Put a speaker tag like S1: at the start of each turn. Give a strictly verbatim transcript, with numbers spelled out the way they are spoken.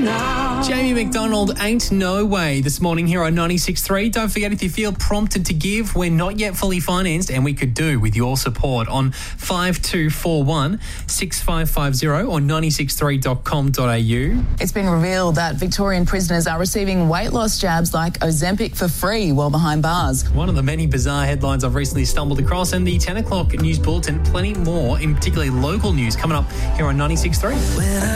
S1: now.
S2: Jamie McDonald, Ain't No Way, this morning here on ninety-six point three. Don't forget, if you feel prompted to give, we're not yet fully financed, and we could do with your support on five two four one, six five five zero or nine six three dot com dot a u.
S3: It's been revealed that Victorian prisoners are receiving weight loss jabs like Ozempic for free while behind bars.
S2: One of the many bizarre headlines I've recently stumbled across, and the ten o'clock news bulletin, plenty more, in particularly local news, coming up here on ninety-six point three.